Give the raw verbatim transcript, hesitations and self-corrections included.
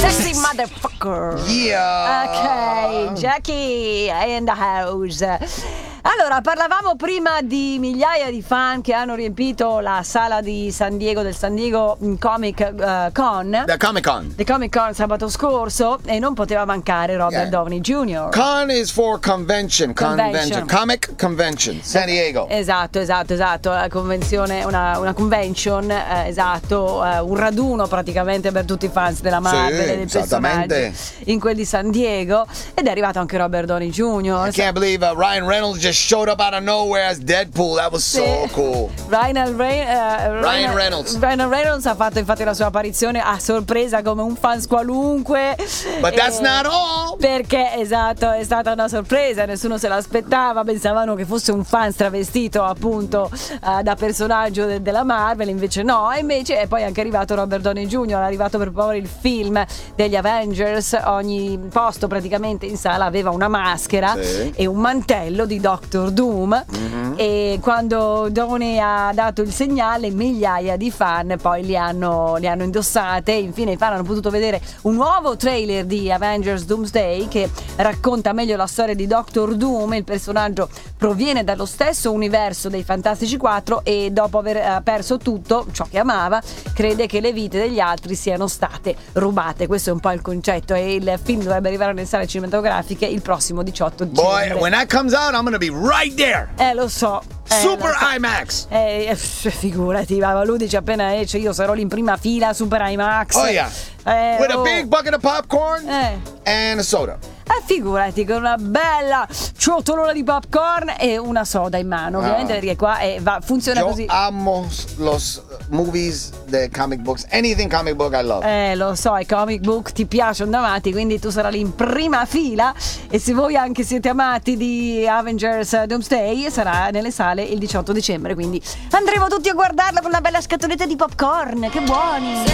Sexy motherfucker. Yeah. Ok, Jackie in the house. Allora, parlavamo prima di migliaia di fan che hanno riempito la sala di San Diego del San Diego Comic uh, Con. The Comic Con. The Comic Con sabato scorso, e non poteva mancare Robert Yeah. Downey junior Con is for convention, Convention. convention, comic convention, San Diego. Esatto, esatto, esatto, la convenzione, una, una convention, eh, esatto, eh, un raduno praticamente per tutti i fans della Marvel Sì, e dei personaggi esattamente. in quel di San Diego, ed è arrivato anche Robert Downey junior I can't believe uh, Ryan Reynolds just showed up out of nowhere as Deadpool. That was so Sì. cool. Ryan, Ray- uh, Ryan Reynolds. Ryan Reynolds ha fatto infatti la sua apparizione a sorpresa come un fans qualunque. But that's Eh, not all. Perché, esatto, è stata una sorpresa, nessuno se l'aspettava, pensavano che fosse un fan travestito appunto uh, da personaggio de- della Marvel, invece no, e invece è poi anche arrivato Robert Downey junior, è arrivato per proporre il film degli Avengers, ogni posto praticamente in sala aveva una maschera Sì. e un mantello di Doctor Doom. Mm-hmm. E quando Downey ha dato il segnale, migliaia di fan poi li hanno, li hanno indossate. Infine i fan hanno potuto vedere un nuovo trailer di Avengers Doomsday che racconta meglio la storia di Doctor Doom. Il personaggio proviene dallo stesso universo dei Fantastici quattro e dopo aver eh, perso tutto ciò che amava, crede che le vite degli altri siano state rubate. Questo è un po' il concetto, e il film dovrebbe arrivare nelle sale cinematografiche il prossimo diciotto dicembre. Boy, when that comes out, I'm gonna be right there. Eh, lo so. Eh, Super lo so. IMAX. Eh, eh, figurati, ma lui dice appena esce io sarò lì in prima fila, Super IMAX. Oh yeah. Eh, With oh. a big bucket of popcorn Eh. and a soda. Eh, figurati, con una bella ciotolona di popcorn e una soda in mano, ovviamente, Ah. perché qua eh, va, funziona Yo così. amo los movies, the comic books, anything comic book I love. Eh, lo so, i comic book ti piacciono da matti, quindi tu sarai lì in prima fila, e se voi anche siete amati di Avengers Doomsday sarà nelle sale il diciotto dicembre, quindi andremo tutti a guardarla con una bella scatoletta di popcorn, che buoni!